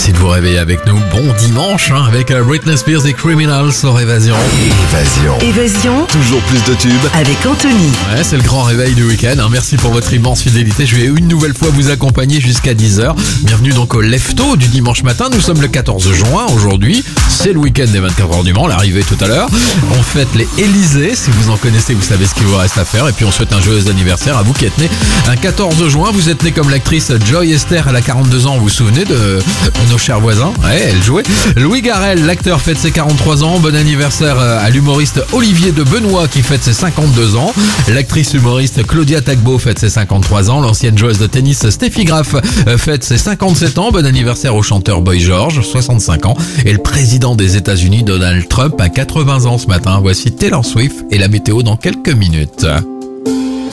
Merci de vous réveiller avec nous. Bon dimanche avec Britney Spears et Criminals sur Évasion. Évasion. Toujours plus de tubes. Avec Anthony. Ouais, c'est le grand réveil du week-end. Merci pour votre immense fidélité. Je vais une nouvelle fois vous accompagner jusqu'à 10h. Bienvenue donc au Lefto du dimanche matin. Nous sommes le 14 juin aujourd'hui. C'est le week-end des 24 heures du Mans, l'arrivée tout à l'heure. On fête les Élysées. Si vous en connaissez, vous savez ce qu'il vous reste à faire. Et puis on souhaite un joyeux anniversaire à vous qui êtes né un 14 juin. Vous êtes né comme l'actrice Joy Esther. Elle a 42 ans. Vous vous souvenez de nos chers voisins? Ouais, elle jouait. Louis Garrel, l'acteur, fête ses 43 ans. Bon anniversaire à l'humoriste Olivier de Benoît qui fête ses 52 ans. L'actrice humoriste Claudia Tagbo fête ses 53 ans. L'ancienne joueuse de tennis Steffi Graf fête ses 57 ans. Bon anniversaire au chanteur Boy George, 65 ans. Et le président des États-Unis, Donald Trump, a 80 ans ce matin. Voici Taylor Swift et la météo dans quelques minutes.